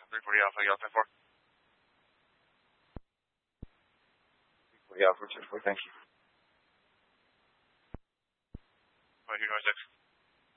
340 Alpha, Yacht 10-4. 340 Alpha, 10-4, thank you. 2226.